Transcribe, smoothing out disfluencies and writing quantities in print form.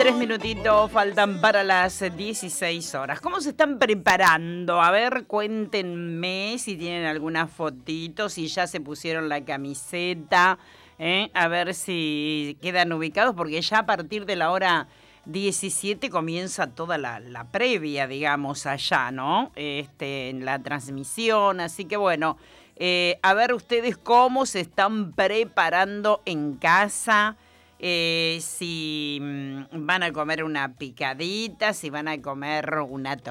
3 minutitos faltan para las 16 horas. ¿Cómo se están preparando? A ver, cuéntenme si tienen alguna fotito, si ya se pusieron la camiseta, a ver si quedan ubicados, porque ya a partir de la hora 17 comienza toda la previa, digamos, allá, ¿no? En la transmisión, así que bueno, a ver ustedes cómo se están preparando en casa. Si van a comer una picadita, si van a comer una